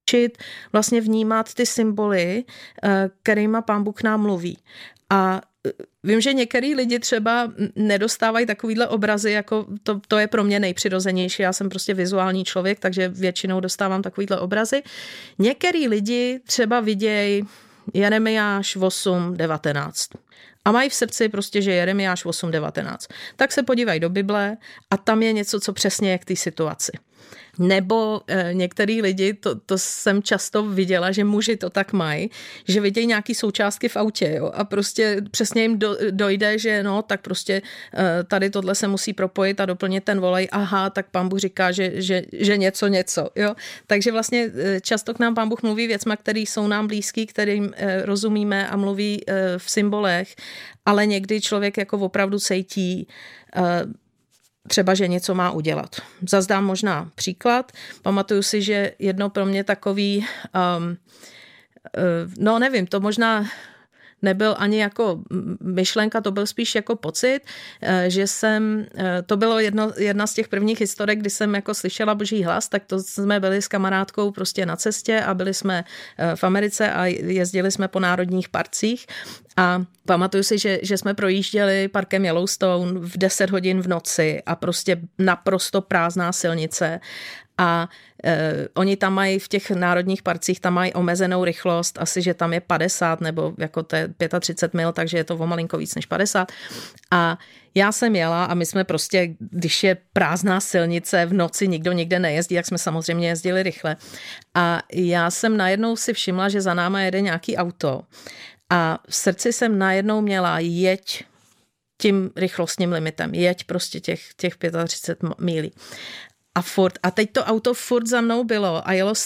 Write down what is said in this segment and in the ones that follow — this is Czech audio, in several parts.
učit vlastně vnímat ty symboly, kterýma Pán Bůh nám mluví. A vím, že některý lidi třeba nedostávají takovýhle obrazy, jako to je pro mě nejpřirozenější. Já jsem prostě vizuální člověk, takže většinou dostávám takovýhle obrazy. Některý lidi třeba vidějí Jeremiáš 8:19 a mají v srdci prostě, že Jeremiáš 8:19. Tak se podívají do Bible a tam je něco, co přesně je k té situaci. Nebo některý lidi, to jsem často viděla, že muži to tak mají, že vidějí nějaký součástky v autě, jo, a prostě přesně jim dojde, že no, tak prostě tady tohle se musí propojit a doplnit ten volej, aha, tak Pán Bůh říká, že něco, jo. Takže vlastně často k nám Pán Bůh mluví věcma, které jsou nám blízký, kterým rozumíme a mluví v symbolech, ale někdy člověk jako opravdu cítí třeba, že něco má udělat. Zazdám možná příklad. Pamatuju si, že jedno pro mě takový, no nevím, to možná nebyl ani jako myšlenka, to byl spíš jako pocit, že to bylo jedna z těch prvních historek, kdy jsem jako slyšela Boží hlas, tak to jsme byli s kamarádkou prostě na cestě a byli jsme v Americe a jezdili jsme po národních parcích a pamatuju si, že jsme projížděli parkem Yellowstone v 10 hodin v noci a prostě naprosto prázdná silnice. A oni tam mají v těch národních parcích, tam mají omezenou rychlost, asi, že tam je 50 nebo jako to je 35 mil, takže je to o malinko víc než 50. A já jsem jela a my jsme prostě, když je prázdná silnice v noci, nikdo nikde nejezdí, jak jsme samozřejmě jezdili rychle. A já jsem najednou si všimla, že za náma jede nějaký auto a v srdci jsem najednou měla jeď tím rychlostním limitem, jeď prostě těch 35 mílí. A teď to auto furt za mnou bylo a jelo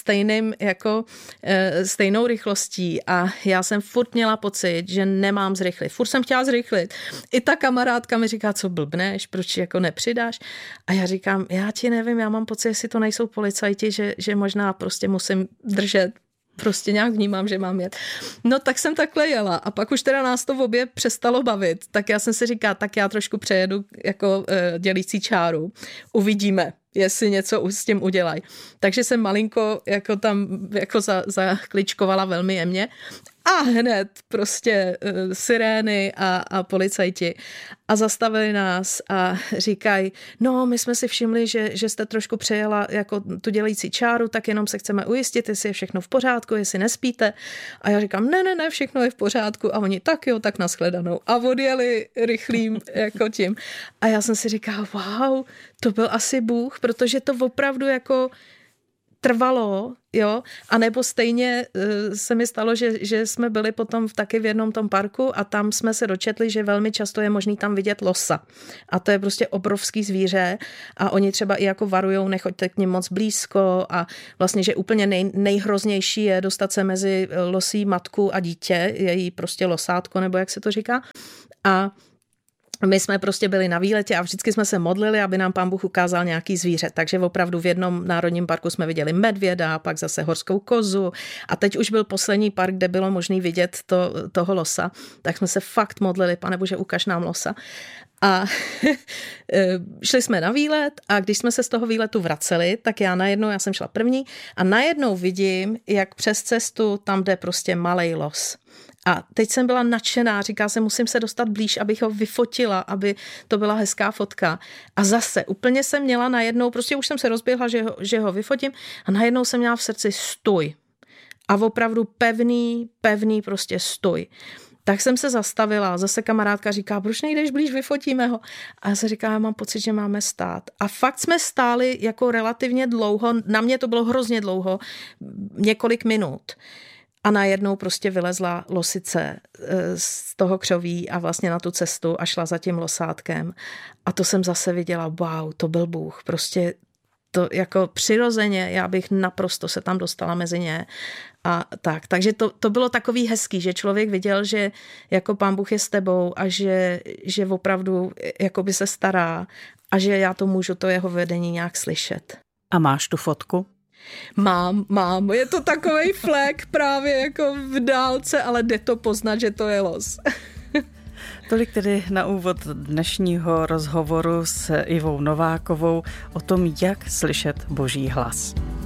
stejnou rychlostí a já jsem furt měla pocit, že nemám zrychlit. Furt jsem chtěla zrychlit. I ta kamarádka mi říká, co blbneš, proč jako nepřidáš? A já říkám, já ti nevím, já mám pocit, jestli to nejsou policajti, že možná prostě musím držet. Prostě nějak vnímám, že mám jet. No tak jsem takhle jela a pak už teda nás to v obě přestalo bavit. Tak já jsem si říkala, tak já trošku přejedu jako dělící čáru. Uvidíme, jestli něco s tím udělají. Takže jsem malinko jako tam jako zakličkovala velmi jemně a hned prostě sirény a policajti a zastavili nás a říkají, no my jsme si všimli, že jste trošku přejela jako tu dělající čáru, tak jenom se chceme ujistit, jestli je všechno v pořádku, jestli nespíte. A já říkám, ne, všechno je v pořádku. A oni, tak jo, tak nashledanou. A odjeli rychlým jako tím. A já jsem si říkala, wow, to byl asi Bůh, protože to opravdu jako trvalo, jo, a nebo stejně se mi stalo, že jsme byli potom taky v jednom tom parku a tam jsme se dočetli, že velmi často je možný tam vidět losa. A to je prostě obrovský zvíře a oni třeba i jako varujou, nechoďte k nim moc blízko a vlastně, že úplně nejhroznější je dostat se mezi losí matku a dítě, její prostě losátko, nebo jak se to říká. A my jsme prostě byli na výletě a vždycky jsme se modlili, aby nám Pán Bůh ukázal nějaký zvíře. Takže opravdu v jednom národním parku jsme viděli medvěda, pak zase horskou kozu a teď už byl poslední park, kde bylo možné vidět toho losa. Tak jsme se fakt modlili, Pane Bože, ukaž nám losa. A šli jsme na výlet a když jsme se z toho výletu vraceli, tak já jsem šla první a najednou vidím, jak přes cestu tam jde prostě malej los. A teď jsem byla nadšená, říká se, musím se dostat blíž, abych ho vyfotila, aby to byla hezká fotka. A zase úplně jsem měla najednou, prostě už jsem se rozběhla, že ho vyfotím a najednou jsem měla v srdci stůj. A opravdu pevný prostě stůj. Tak jsem se zastavila, zase kamarádka říká, proč nejdeš blíž, vyfotíme ho. A já se říká, já mám pocit, že máme stát. A fakt jsme stáli jako relativně dlouho, na mě to bylo hrozně dlouho, několik minut. A najednou prostě vylezla losice z toho křoví a vlastně na tu cestu a šla za tím losátkem. A to jsem zase viděla, wow, to byl Bůh. Prostě to jako přirozeně, já bych naprosto se tam dostala mezi ně. A tak. Takže to bylo takový hezký, že člověk viděl, že jako Pán Bůh je s tebou a že opravdu jakoby se stará a že já to můžu, to jeho vedení nějak slyšet. A máš tu fotku? Mám. Je to takovej flek právě jako v dálce, ale jde to poznat, že to je los. Tolik tedy na úvod dnešního rozhovoru s Ivou Novákovou o tom, jak slyšet Boží hlas.